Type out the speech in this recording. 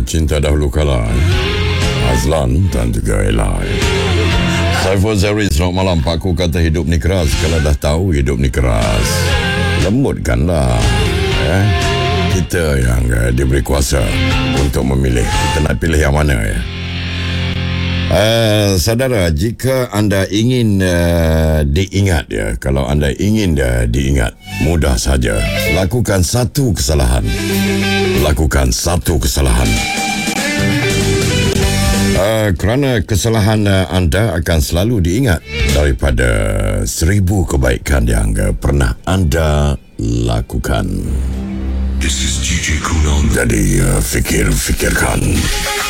Cinta Dahulu Kala, Azlan dan juga Elai. Saiful Zahri, selamat malam. Pakku kata hidup ni keras. Kalau dah tahu hidup ni keras, lembutkanlah. Kita yang diberi kuasa untuk memilih. Kita nak pilih yang mana ya? Saudara, jika anda ingin diingat ya, kalau anda ingin diingat, mudah saja. Lakukan satu kesalahan. Kerana kesalahan anda akan selalu diingat daripada 1000 kebaikan yang pernah anda lakukan. This is DJ Kunal. Jadi fikirkan.